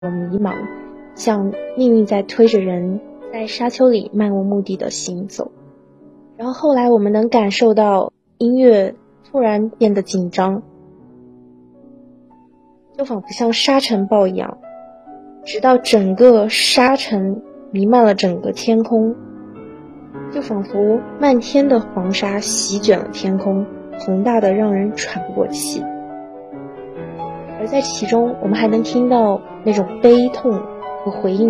迷茫，像命运在推着人在沙丘里漫无目的的行走。然后后来我们能感受到音乐突然变得紧张，就仿佛像沙尘暴一样，直到整个沙尘弥漫了整个天空，就仿佛漫天的黄沙席卷了天空，宏大的让人喘不过气。而在其中我们还能听到那种悲痛和回应